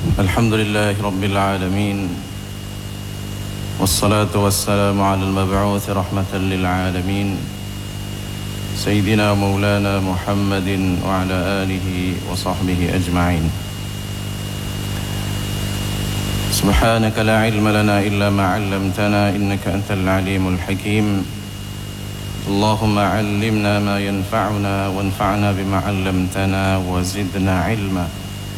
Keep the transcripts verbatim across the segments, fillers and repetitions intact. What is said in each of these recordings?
Alhamdulillahi Rabbil Alamin. Wassalatu wassalamu ala al-mab'uth rahmatan lil alamin Sayyidina Maulana Muhammadin wa ala alihi wa sahbihi ajma'in. Subhanaka la ilma lana illa ma 'allamtana innaka antal alimul hakim. Allahumma 'allimna ma yanfa'una wanfa'na bima 'allamtana wa zidna 'ilma.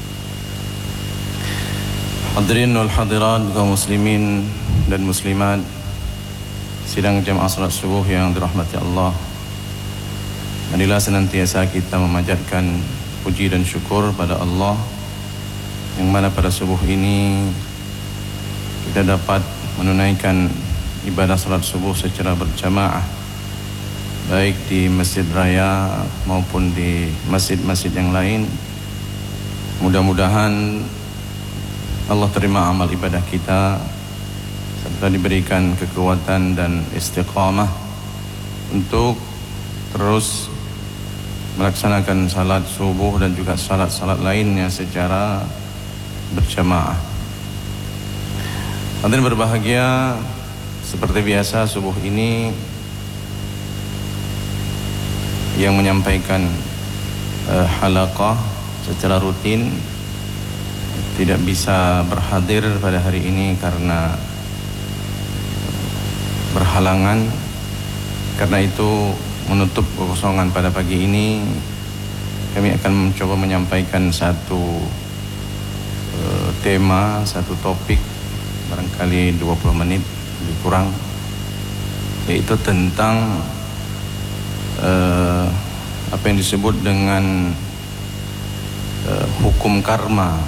Hadirin wal hadirat kaum muslimin dan muslimat sidang jamaah salat subuh yang dirahmati Allah. Marilah senantiasa kita memanjatkan puji dan syukur pada Allah, yang mana pada subuh ini kita dapat menunaikan ibadah salat subuh secara berjamaah, baik di Masjid Raya maupun di masjid-masjid yang lain. Mudah-mudahan Allah terima amal ibadah kita serta diberikan kekuatan dan istiqamah untuk terus melaksanakan salat subuh dan juga salat-salat lainnya secara berjamaah. Hadirin berbahagia, seperti biasa subuh ini yang menyampaikan uh, halaqah secara rutin tidak bisa berhadir pada hari ini karena berhalangan. Karena itu menutup kekosongan pada pagi ini, kami akan mencoba menyampaikan satu uh, tema, satu topik, barangkali dua puluh menit lebih kurang, yaitu tentang uh, apa yang disebut dengan uh, hukum karma.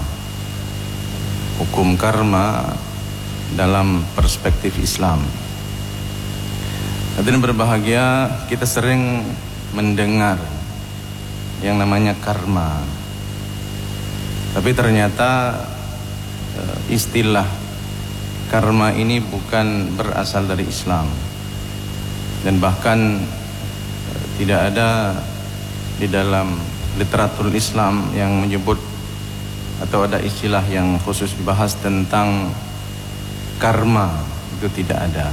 Hukum karma dalam perspektif Islam. Hadirin berbahagia, kita sering mendengar yang namanya karma. Tapi ternyata istilah karma ini bukan berasal dari Islam. Dan bahkan tidak ada di dalam literatur Islam yang menyebut atau ada istilah yang khusus dibahas tentang karma. Itu tidak ada.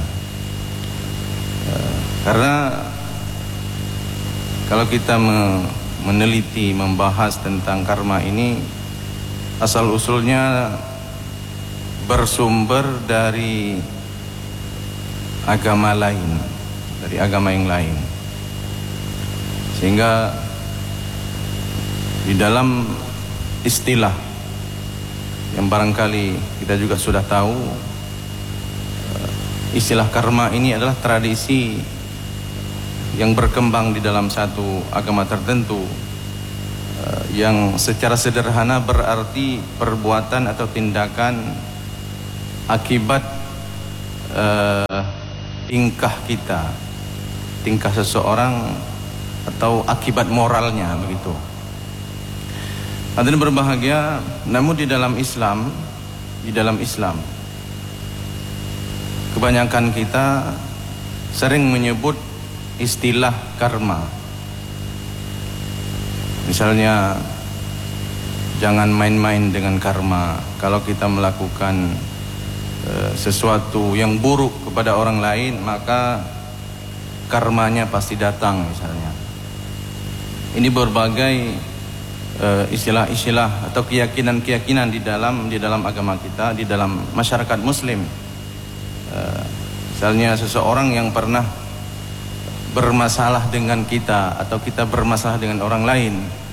Karena kalau kita meneliti, membahas tentang karma ini, asal usulnya bersumber dari agama lain, dari agama yang lain. Sehingga di dalam istilah yang barangkali kita juga sudah tahu, istilah karma ini adalah tradisi yang berkembang di dalam satu agama tertentu, yang secara sederhana berarti perbuatan atau tindakan akibat uh, tingkah kita, tingkah seseorang, atau akibat moralnya, begitu. Hadirin berbahagia, namun di dalam Islam, di dalam Islam, kebanyakan kita sering menyebut istilah karma. Misalnya, jangan main-main dengan karma. Kalau kita melakukan e, sesuatu yang buruk kepada orang lain, maka karmanya pasti datang, misalnya. Ini berbagai istilah-istilah atau keyakinan-keyakinan di dalam di dalam agama kita, di dalam masyarakat Muslim. Misalnya seseorang yang pernah bermasalah dengan kita atau kita bermasalah dengan orang lain,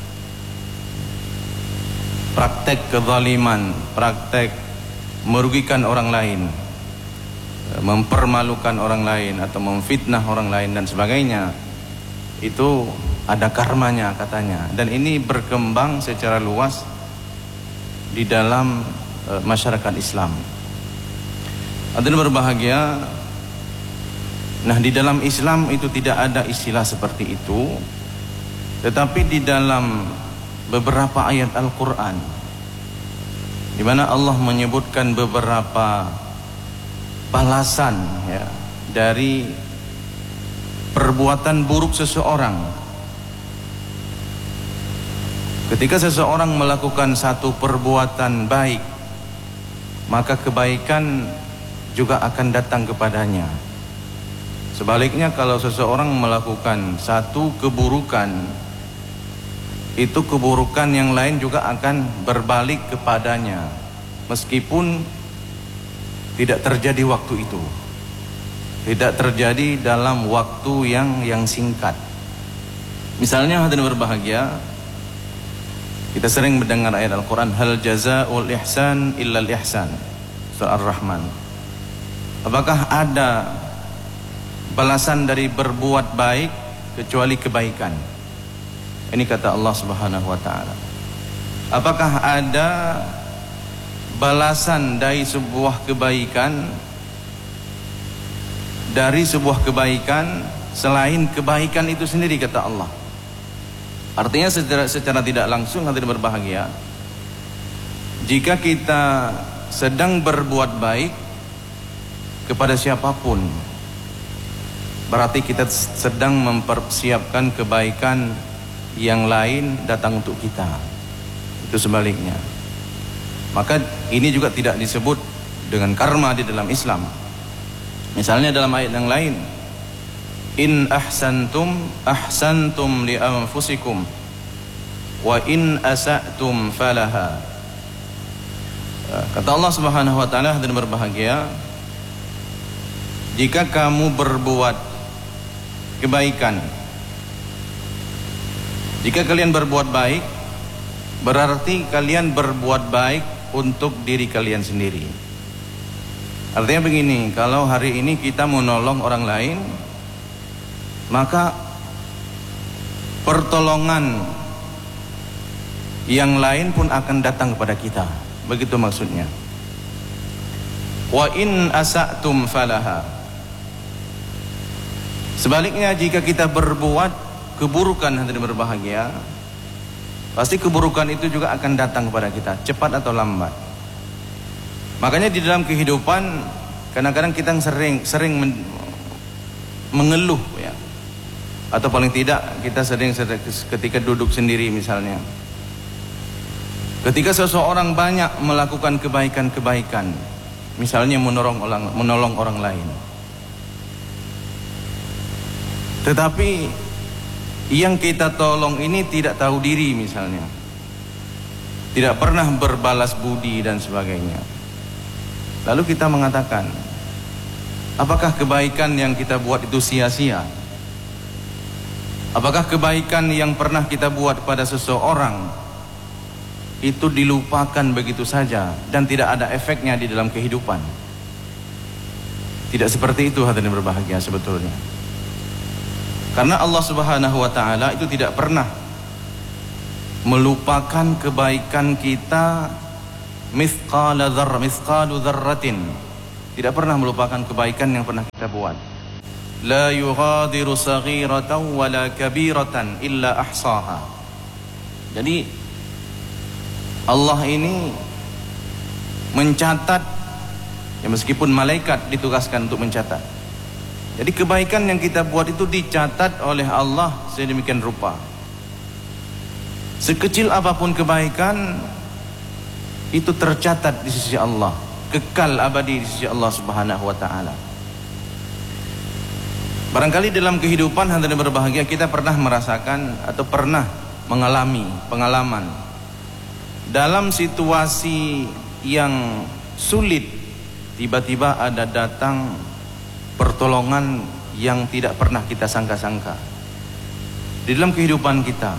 praktek kezaliman, praktek merugikan orang lain, mempermalukan orang lain atau memfitnah orang lain dan sebagainya, itu ada karmanya katanya. Dan ini berkembang secara luas di dalam e, masyarakat Islam. Hadirin berbahagia, nah di dalam Islam itu tidak ada istilah seperti itu, tetapi di dalam beberapa ayat Al-Quran, di mana Allah menyebutkan beberapa balasan ya, dari perbuatan buruk seseorang. Ketika seseorang melakukan satu perbuatan baik, maka kebaikan juga akan datang kepadanya. Sebaliknya, kalau seseorang melakukan satu keburukan, itu keburukan yang lain juga akan berbalik kepadanya, meskipun tidak terjadi waktu itu, tidak terjadi dalam waktu yang yang singkat. Misalnya hadirin berbahagia, kita sering mendengar ayat Al-Quran, hal jazaa'ul ihsan illal ihsan, surah Ar-Rahman. Apakah ada balasan dari berbuat baik kecuali kebaikan? Ini kata Allah Subhanahu wa taala. Apakah ada balasan dari sebuah kebaikan dari sebuah kebaikan selain kebaikan itu sendiri, kata Allah. Artinya secara, secara tidak langsung hadirin berbahagia, jika kita sedang berbuat baik kepada siapapun, berarti kita sedang mempersiapkan kebaikan yang lain datang untuk kita. Itu sebaliknya. Maka ini juga tidak disebut dengan karma di dalam Islam. Misalnya dalam ayat yang lain, in ahsantum ahsantum li anfusikum wa in asa'tum falaha. Kata Allah Subhanahu wa taala, dan berbahagia, jika kamu berbuat kebaikan, jika kalian berbuat baik, berarti kalian berbuat baik untuk diri kalian sendiri. Artinya begini, kalau hari ini kita menolong orang lain, maka pertolongan yang lain pun akan datang kepada kita. Begitu maksudnya. Wa in asa'tum falaha. Sebaliknya, jika kita berbuat keburukan, hadirin berbahagia, pasti keburukan itu juga akan datang kepada kita, cepat atau lambat. Makanya di dalam kehidupan kadang-kadang kita sering sering men, mengeluh ya. Atau paling tidak kita sering ketika duduk sendiri misalnya, ketika seseorang banyak melakukan kebaikan-kebaikan, misalnya menolong orang, menolong orang lain, tetapi yang kita tolong ini tidak tahu diri misalnya, tidak pernah berbalas budi dan sebagainya. Lalu kita mengatakan, apakah kebaikan yang kita buat itu sia-sia? Apakah kebaikan yang pernah kita buat pada seseorang itu dilupakan begitu saja dan tidak ada efeknya di dalam kehidupan? Tidak seperti itu hadirin berbahagia sebetulnya. Karena Allah Subhanahu wa taala itu tidak pernah melupakan kebaikan kita mithqala dzarrah, mithqalu dzarratin. Tidak pernah melupakan kebaikan yang pernah kita buat. La yughadiru saghiratan wala kabiratan illa ahsaha. Jadi Allah ini mencatat, ya meskipun malaikat ditugaskan untuk mencatat. Jadi kebaikan yang kita buat itu dicatat oleh Allah sedemikian rupa. Sekecil apapun kebaikan itu tercatat di sisi Allah, kekal abadi di sisi Allah Subhanahu wa taala. Barangkali dalam kehidupan hadirin berbahagia kita pernah merasakan atau pernah mengalami pengalaman dalam situasi yang sulit, tiba-tiba ada datang pertolongan yang tidak pernah kita sangka-sangka di dalam kehidupan kita.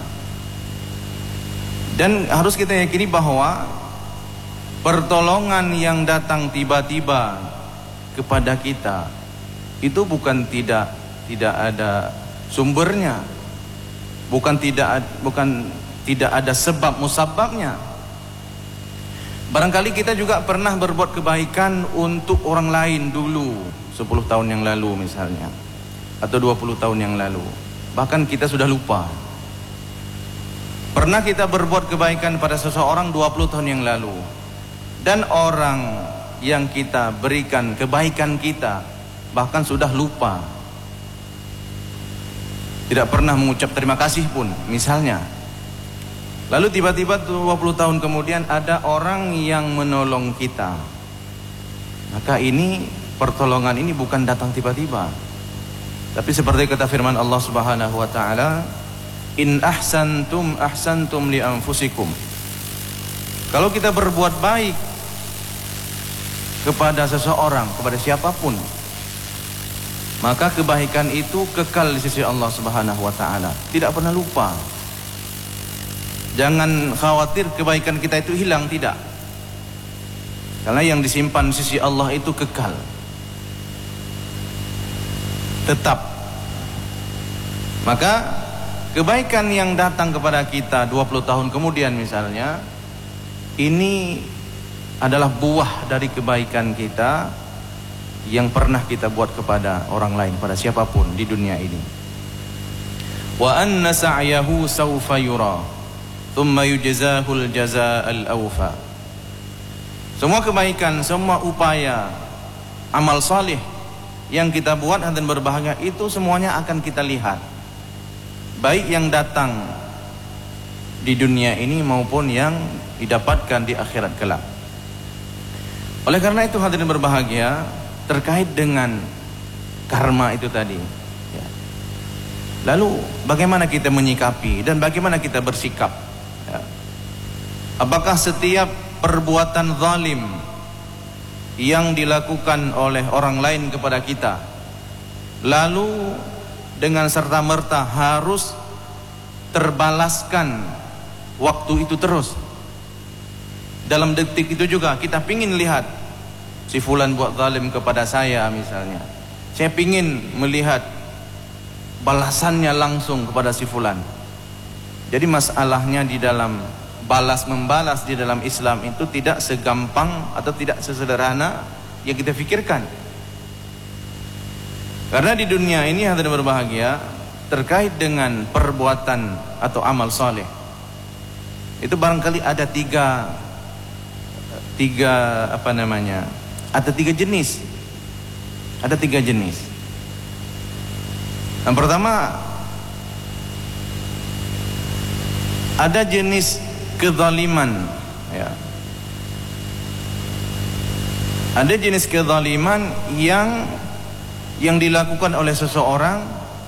Dan harus kita yakini bahwa pertolongan yang datang tiba-tiba kepada kita itu bukan tidak tidak ada sumbernya, bukan tidak bukan tidak ada sebab musababnya. Barangkali kita juga pernah berbuat kebaikan untuk orang lain dulu, sepuluh tahun yang lalu misalnya, atau dua puluh tahun yang lalu. Bahkan kita sudah lupa. Pernah kita berbuat kebaikan pada seseorang dua puluh tahun yang lalu, dan orang yang kita berikan kebaikan kita bahkan sudah lupa, tidak pernah mengucap terima kasih pun misalnya. Lalu tiba-tiba dua puluh tahun kemudian ada orang yang menolong kita, Maka ini pertolongan ini bukan datang tiba-tiba. Tapi seperti kata firman Allah Subhanahu wa taala, in ahsantum ahsantum li anfusikum. Kalau kita berbuat baik kepada seseorang, kepada siapapun, maka kebaikan itu kekal di sisi Allah Subhanahu wa taala, tidak pernah lupa. Jangan khawatir kebaikan kita itu hilang, tidak. Karena yang disimpan di sisi Allah itu kekal, tetap. Maka kebaikan yang datang kepada kita dua puluh tahun kemudian misalnya, ini adalah buah dari kebaikan kita yang pernah kita buat kepada orang lain, pada siapapun di dunia ini. Wa anna sa'yahu sawfa yura thumma yujzahul jazaa'al awfa. Semua kebaikan, semua upaya amal salih yang kita buat dan berbahagia itu semuanya akan kita lihat, baik yang datang di dunia ini maupun yang didapatkan di akhirat kelak. Oleh karena itu hadirin berbahagia, terkait dengan karma itu tadi ya. Lalu bagaimana kita menyikapi dan bagaimana kita bersikap ya. Apakah setiap perbuatan zalim yang dilakukan oleh orang lain kepada kita lalu dengan serta-merta harus terbalaskan waktu itu terus? Dalam detik itu juga kita pingin lihat si fulan buat zalim kepada saya misalnya, saya pingin melihat balasannya langsung kepada si fulan. Jadi masalahnya di dalam balas membalas di dalam Islam itu tidak segampang atau tidak sesederhana yang kita pikirkan. Karena di dunia ini hadirin berbahagia, terkait dengan perbuatan atau amal soleh itu barangkali ada tiga tiga apa namanya ada tiga jenis ada tiga jenis. Yang pertama, ada jenis kezaliman ya. Ada jenis kezaliman yang yang dilakukan oleh seseorang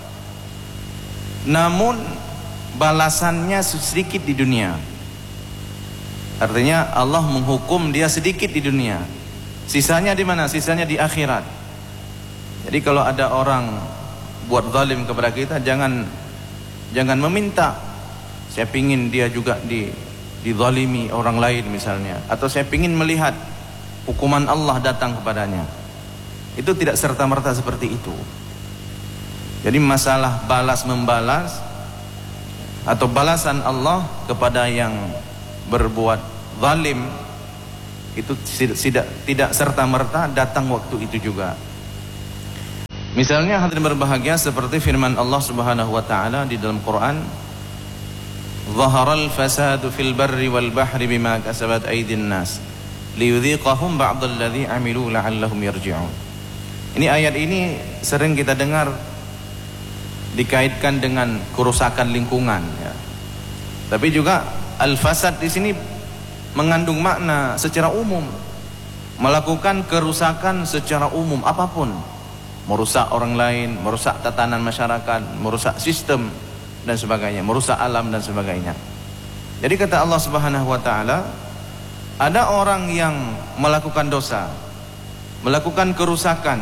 namun balasannya sedikit di dunia. Artinya Allah menghukum dia sedikit di dunia, sisanya di mana? Sisanya di akhirat. Jadi kalau ada orang buat zalim kepada kita, jangan jangan meminta saya pingin dia juga di dizalimi orang lain misalnya, atau saya pingin melihat hukuman Allah datang kepadanya. Itu tidak serta-merta seperti itu. Jadi masalah balas membalas atau balasan Allah kepada yang berbuat zalim itu tidak tidak serta-merta datang waktu itu juga. Misalnya hadirin berbahagia seperti firman Allah Subhanahu wa taala di dalam Quran, "Dhaharal fasadu fil barri wal bahri bima kasabat aydin nas liyudhiqahum ba'dalladzi 'amilu la'allahum yarji'un." Ini ayat ini sering kita dengar dikaitkan dengan kerusakan lingkungan ya. Tapi juga al-fasad di sini mengandung makna secara umum, melakukan kerusakan secara umum apapun, merusak orang lain, merusak tatanan masyarakat, merusak sistem dan sebagainya, merusak alam dan sebagainya. Jadi kata Allah Subhanahu wa taala, ada orang yang melakukan dosa, melakukan kerusakan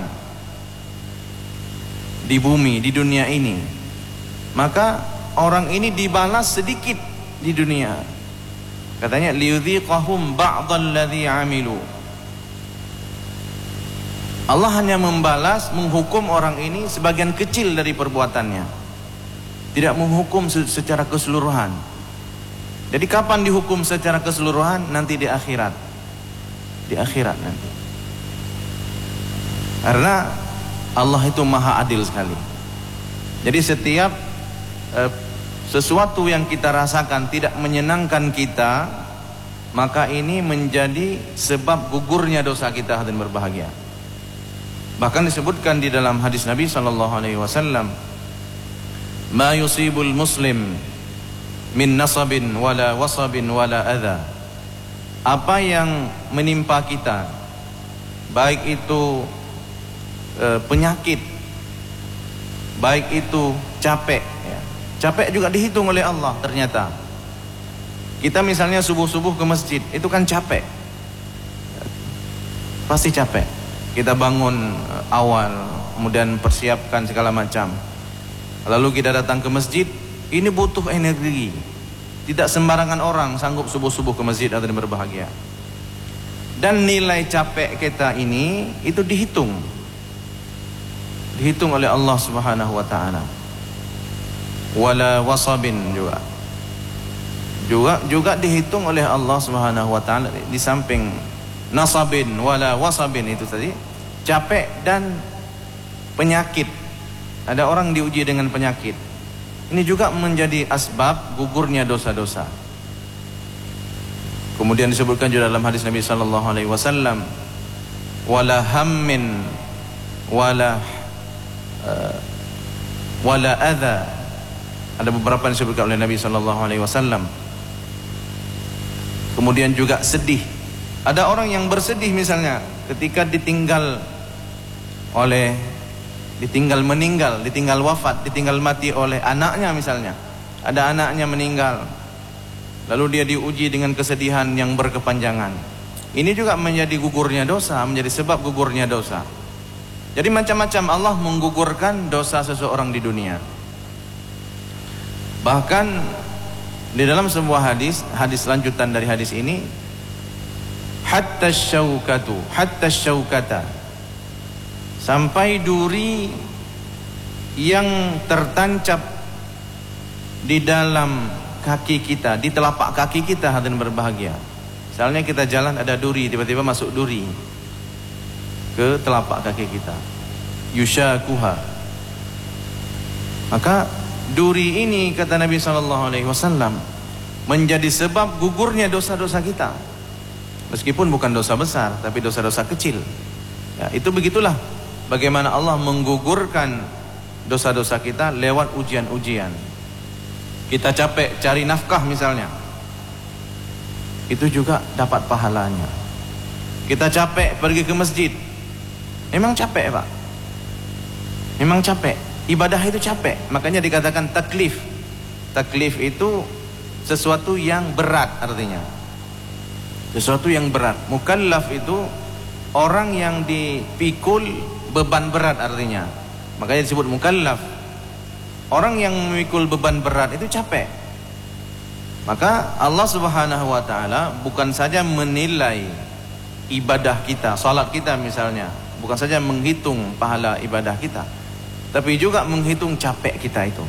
di bumi, di dunia ini, maka orang ini dibalas sedikit di dunia. Katanya liyudhiqahum ba'dalladzi 'amilu. Allah hanya membalas, menghukum orang ini sebagian kecil dari perbuatannya, tidak menghukum secara keseluruhan. Jadi kapan dihukum secara keseluruhan? Nanti di akhirat. Di akhirat nanti. Karena Allah itu maha adil sekali. Jadi setiap eh, sesuatu yang kita rasakan tidak menyenangkan kita, maka ini menjadi sebab gugurnya dosa kita hadirin berbahagia. Bahkan disebutkan di dalam hadis Nabi sallallahu alaihi wasallam, "Ma yusibul muslim min nasabin wala wasabin wala adha." Apa yang menimpa kita baik itu e, penyakit, baik itu capek ya. Capek juga dihitung oleh Allah ternyata. Kita misalnya subuh-subuh ke masjid, itu kan capek, pasti capek. Kita bangun awal, kemudian persiapkan segala macam, lalu kita datang ke masjid. Ini butuh energi. Tidak sembarangan orang sanggup subuh-subuh ke masjid atau berbahagia. Dan nilai capek kita ini itu dihitung, dihitung oleh Allah Subhanahu wa taala. Wala wasabin juga. Juga juga dihitung oleh Allah Subhanahu wa taala di samping nasabin wala wasabin itu tadi, capek dan penyakit. Ada orang diuji dengan penyakit. Ini juga menjadi asbab gugurnya dosa-dosa. Kemudian disebutkan juga dalam hadis Nabi sallallahu alaihi wasallam, wala hammin wala uh, wala adza. Ada beberapa yang disebutkan oleh Nabi sallallahu alaihi wasallam. Kemudian juga sedih. Ada orang yang bersedih misalnya ketika ditinggal oleh ditinggal meninggal, ditinggal wafat, ditinggal mati oleh anaknya misalnya. Ada anaknya meninggal, lalu dia diuji dengan kesedihan yang berkepanjangan. Ini juga menjadi gugurnya dosa, menjadi sebab gugurnya dosa. Jadi macam-macam Allah menggugurkan dosa seseorang di dunia. Bahkan di dalam sebuah hadis, hadis lanjutan dari hadis ini, hatta syaukatu, hatta syaukata, sampai duri yang tertancap di dalam kaki kita, di telapak kaki kita, hadirin berbahagia. Misalnya kita jalan ada duri, tiba-tiba masuk duri ke telapak kaki kita, yushakuha. Maka duri ini, kata Nabi sallallahu alaihi wasallam, menjadi sebab gugurnya dosa-dosa kita. Meskipun bukan dosa besar, tapi dosa-dosa kecil. Ya, itu begitulah bagaimana Allah menggugurkan dosa-dosa kita lewat ujian-ujian. Kita capek cari nafkah misalnya, itu juga dapat pahalanya. Kita capek pergi ke masjid, memang capek Pak, memang capek. Ibadah itu capek, makanya dikatakan taklif. Taklif itu sesuatu yang berat artinya, sesuatu yang berat. Mukallaf itu orang yang dipikul beban berat artinya, makanya disebut mukallaf. Orang yang memikul beban berat itu capek. Maka Allah Subhanahu wa taala bukan saja menilai ibadah kita, salat kita misalnya, bukan saja menghitung pahala ibadah kita, tapi juga menghitung capek kita itu.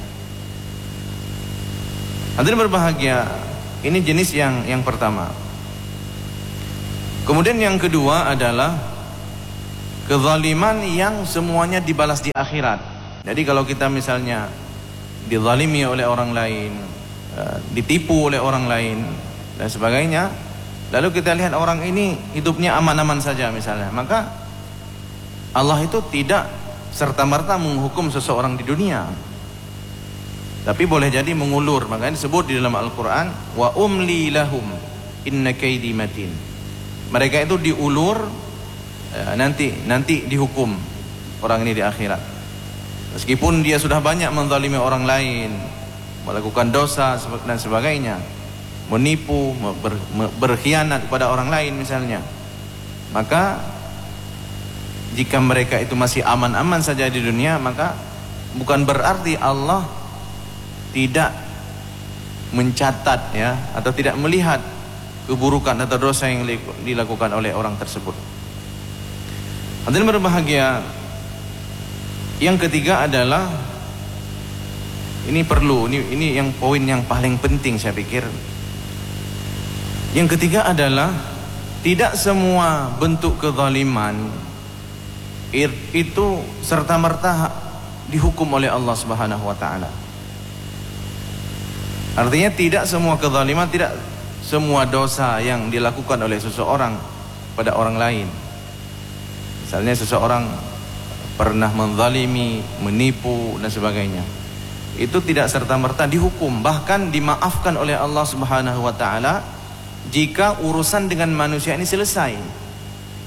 Hadirin berbahagia, ini jenis yang yang pertama. Kemudian yang kedua adalah kezaliman yang semuanya dibalas di akhirat. Jadi kalau kita misalnya dizalimi oleh orang lain, ditipu oleh orang lain dan sebagainya, lalu kita lihat orang ini hidupnya aman-aman saja misalnya, maka Allah itu tidak serta-merta menghukum seseorang di dunia, tapi boleh jadi mengulur. Makanya disebut di dalam Al-Quran, wa umli lahum inna kaidi matin. Mereka itu diulur, nanti nanti dihukum orang ini di akhirat. Meskipun dia sudah banyak menzalimi orang lain, melakukan dosa dan sebagainya, menipu, ber, berkhianat kepada orang lain misalnya, maka jika mereka itu masih aman-aman saja di dunia, maka bukan berarti Allah tidak mencatat ya, atau tidak melihat keburukan atau dosa yang dilakukan oleh orang tersebut. Hadirin berbahagia, yang ketiga adalah, ini perlu, ini ini yang poin yang paling penting saya pikir. Yang ketiga adalah tidak semua bentuk kezaliman itu serta-merta dihukum oleh Allah Subhanahu wa taala. Artinya tidak semua kezaliman, tidak semua dosa yang dilakukan oleh seseorang pada orang lain. Misalnya seseorang pernah menzalimi, menipu dan sebagainya, itu tidak serta-merta dihukum, bahkan dimaafkan oleh Allah Subhanahu wa taala jika urusan dengan manusia ini selesai.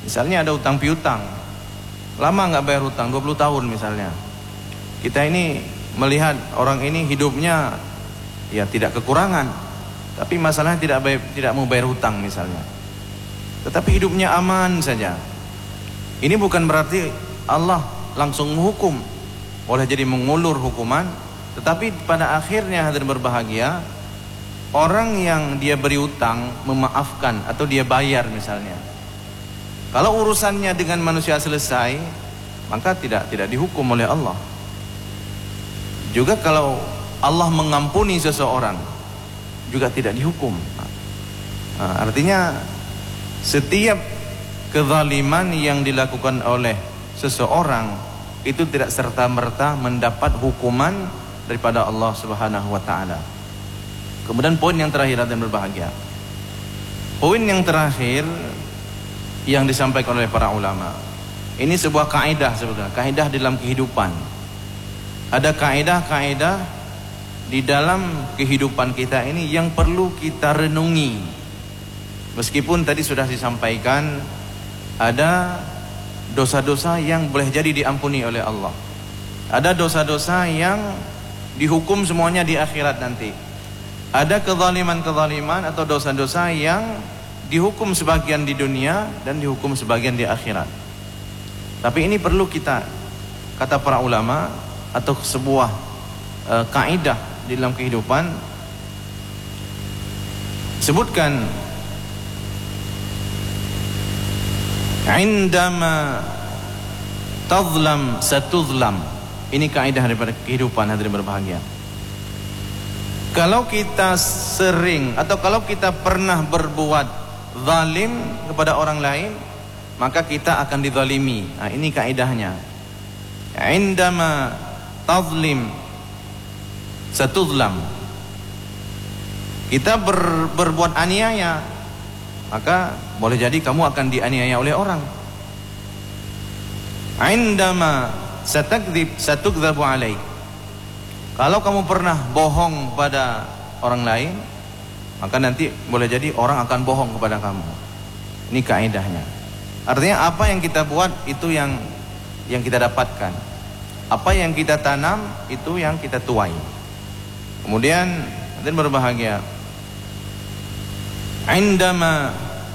Misalnya ada utang piutang, lama nggak bayar utang, dua puluh tahun misalnya. Kita ini melihat orang ini hidupnya ya tidak kekurangan, tapi masalahnya tidak bayar, tidak mau bayar hutang misalnya. Tetapi hidupnya aman saja. Ini bukan berarti Allah langsung menghukum, boleh jadi mengulur hukuman. Tetapi pada akhirnya hadirin berbahagia, orang yang dia beri utang memaafkan atau dia bayar misalnya, kalau urusannya dengan manusia selesai, maka tidak tidak dihukum oleh Allah. Juga kalau Allah mengampuni seseorang, juga tidak dihukum. Nah, artinya setiap kezaliman yang dilakukan oleh seseorang itu tidak serta-merta mendapat hukuman daripada Allah Subhanahu wa taala. Kemudian poin yang terakhir dan berbahagia. Poin yang terakhir yang disampaikan oleh para ulama. Ini sebuah kaidah sebetulnya, kaidah dalam kehidupan. Ada kaidah-kaidah di dalam kehidupan kita ini yang perlu kita renungi. Meskipun tadi sudah disampaikan ada dosa-dosa yang boleh jadi diampuni oleh Allah. Ada dosa-dosa yang dihukum semuanya di akhirat nanti. Ada kezaliman-kezaliman atau dosa-dosa yang dihukum sebagian di dunia dan dihukum sebagian di akhirat. Tapi ini perlu kita, kata para ulama, atau sebuah e, kaidah di dalam kehidupan, sebutkan indama tazlam satuzlam. Ini kaidah daripada kehidupan hadirin berbahagia. Kalau kita sering atau kalau kita pernah berbuat zalim kepada orang lain, maka kita akan dizalimi. Nah, ini kaidahnya. Indama tazlim satuzlam. Kita ber, berbuat aniaya, maka boleh jadi kamu akan dianiaya oleh orang. Indama satakdzib satukdzabu alaik. Kalau kamu pernah bohong pada orang lain, maka nanti boleh jadi orang akan bohong kepada kamu. Ini kaidahnya. Artinya apa yang kita buat itu yang yang kita dapatkan. Apa yang kita tanam itu yang kita tuai. Kemudian dan berbahagia. Indama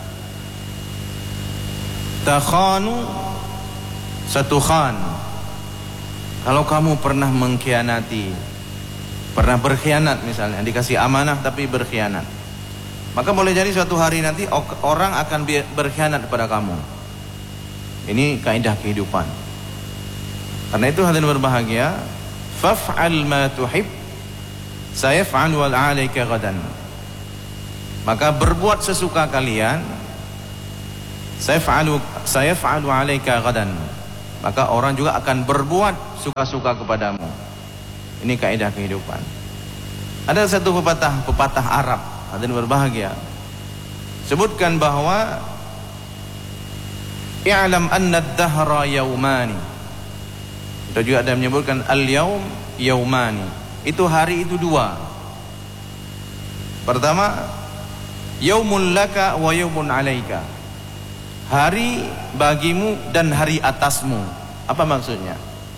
takhanu satukhan. Kalau kamu pernah mengkhianati, pernah berkhianat misalnya, dikasih amanah tapi berkhianat, maka boleh jadi suatu hari nanti orang akan berkhianat kepada kamu. Ini kaidah kehidupan. Karena itu hadirin berbahagia, faf'al ma tuhib sayaf'al wal 'alaika ghadan. Maka berbuat sesuka kalian, sayaf'alu sayaf'alu 'alaika ghadan. Maka orang juga akan berbuat suka-suka kepadamu. Ini kaidah kehidupan. Ada satu pepatah pepatah Arab, hadirin berbahagia, sebutkan bahwa i'lam anna ad-dahra yawmani. Itu juga ada menyebutkan al-yawm yawmani. Itu hari itu dua. Pertama, yawmun laka wa yawmun alaika. Hari bagimu dan hari atasmu. Apa maksudnya?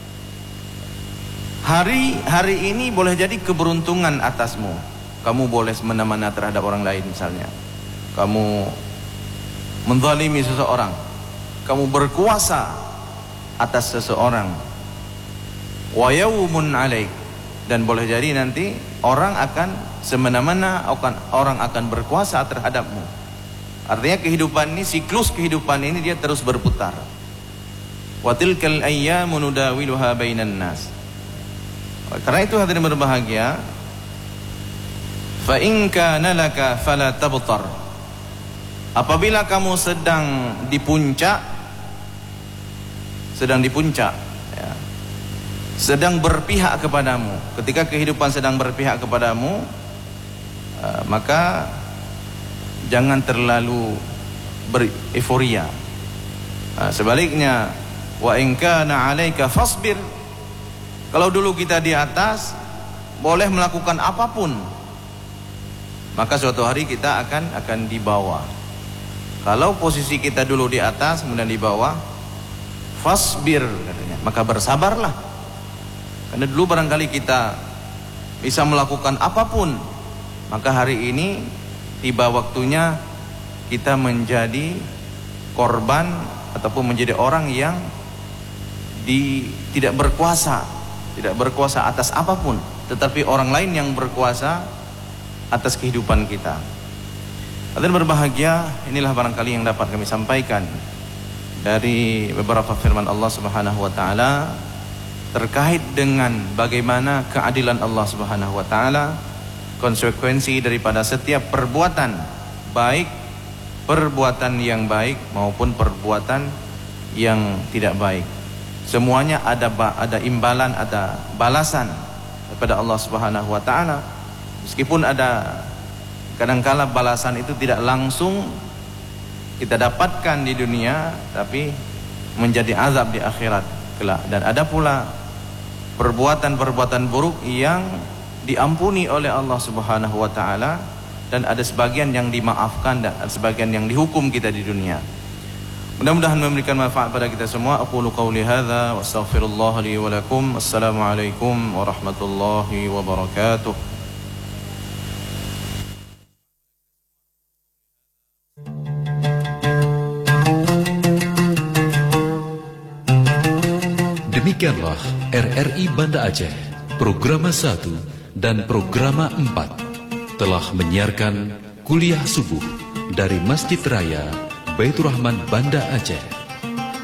Hari hari ini boleh jadi keberuntungan atasmu. Kamu boleh semena-mena terhadap orang lain misalnya. Kamu menzalimi seseorang. Kamu berkuasa atas seseorang. Wa yawmun alaik. Dan boleh jadi nanti orang akan semena-mena orang akan berkuasa terhadapmu. Artinya kehidupan ini, siklus kehidupan ini dia terus berputar. Wa tilkal ayyamu nudawiluha bainan nas. Karena itu hadirin berbahagia, fa in kana laka fala tabtar. Apabila kamu sedang di puncak, sedang di puncak, ya, sedang berpihak kepadamu, ketika kehidupan sedang berpihak kepadamu, uh, maka jangan terlalu bereforia. Nah, sebaliknya, wa in kana 'alaika fasbir. Kalau dulu kita di atas, boleh melakukan apapun, maka suatu hari kita akan akan di bawah. Kalau posisi kita dulu di atas kemudian di bawah, fasbir katanya, maka bersabarlah. Karena dulu barangkali kita bisa melakukan apapun, maka hari ini tiba waktunya kita menjadi korban ataupun menjadi orang yang di, tidak berkuasa, tidak berkuasa atas apapun, tetapi orang lain yang berkuasa atas kehidupan kita. Hadirin berbahagia, inilah barangkali yang dapat kami sampaikan dari beberapa firman Allah Subhanahu wa taala terkait dengan bagaimana keadilan Allah Subhanahu wa taala, konsekuensi daripada setiap perbuatan, baik perbuatan yang baik maupun perbuatan yang tidak baik. Semuanya ada ada imbalan, ada balasan daripada Allah Subhanahu wa taala. Meskipun ada kadangkala balasan itu tidak langsung kita dapatkan di dunia, tapi menjadi azab di akhirat kelak. Dan ada pula perbuatan-perbuatan buruk yang diampuni oleh Allah Subhanahu wa taala, dan ada sebagian yang dimaafkan dan ada sebagian yang dihukum kita di dunia. Mudah-mudahan memberikan manfaat pada kita semua. Aqulu qawli hadza wa astaghfirullah li wa lakum. Assalamualaikum warahmatullahi wabarakatuh. Demikianlah R R I Banda Aceh, Programa satu dan Programa empat telah menyiarkan kuliah subuh dari Masjid Raya Baitur Rahman Banda Aceh.